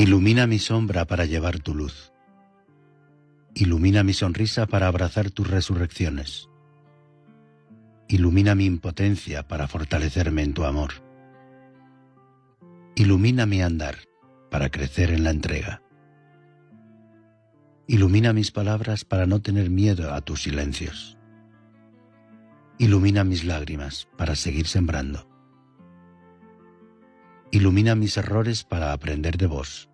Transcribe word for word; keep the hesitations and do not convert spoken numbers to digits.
Ilumina mi sombra para llevar tu luz. Ilumina mi sonrisa para abrazar tus resurrecciones. Ilumina mi impotencia para fortalecerme en tu amor. Ilumina mi andar para crecer en la entrega. Ilumina mis palabras para no tener miedo a tus silencios. Ilumina mis lágrimas para seguir sembrando. Ilumina mis errores para aprender de vos.